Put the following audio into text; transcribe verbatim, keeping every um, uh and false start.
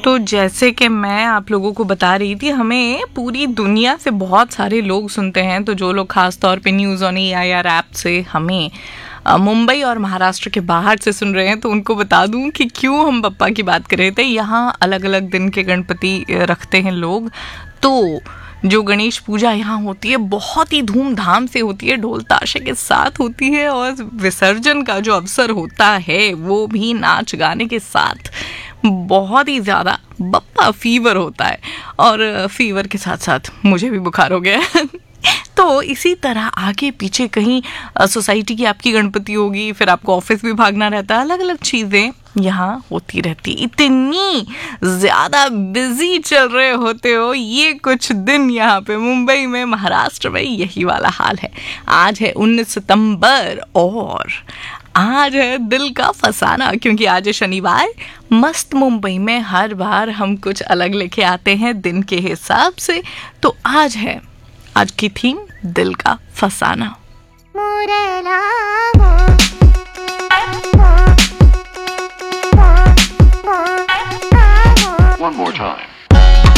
तो जैसे कि मैं आप लोगों को बता रही थी, हमें पूरी दुनिया से बहुत सारे लोग सुनते हैं। तो जो लोग खास तौर पे news on A I R app से हमें मुंबई और महाराष्ट्र के बाहर से सुन रहे हैं, तो उनको बता दूं कि क्यों हम बप्पा की बात कर रहे थे। यहाँ अलग अलग दिन के गणपति रखते हैं लोग। तो जो गणेश पूजा यहाँ होती है बहुत ही धूमधाम से होती है, ढोल ताशे के साथ होती है, और विसर्जन का जो अवसर होता है वो भी नाच गाने के साथ बहुत ही ज़्यादा बप्पा फीवर होता है। और फीवर के साथ साथ मुझे भी बुखार हो गया है। तो इसी तरह आगे पीछे कहीं सोसाइटी की आपकी गणपति होगी, फिर आपको ऑफिस भी भागना रहता है, अलग अलग चीज़ें यहाँ होती रहती। इतनी ज़्यादा बिजी चल रहे होते हो ये कुछ दिन यहाँ पे मुंबई में, महाराष्ट्र में यही वाला हाल है। आज है उन्नीस सितंबर और आज है दिल का फसाना, क्योंकि आज है शनिवार। मस्त मुंबई में हर बार हम कुछ अलग लेके आते हैं दिन के हिसाब से। तो आज है, आज की थीम दिल का फसाना।